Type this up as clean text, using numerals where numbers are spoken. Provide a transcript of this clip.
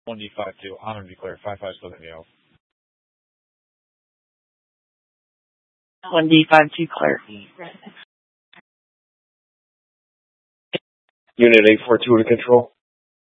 1D52, I'm going to be clear. 55 Southern Yale. 1D52 clear. Unit 842 to control.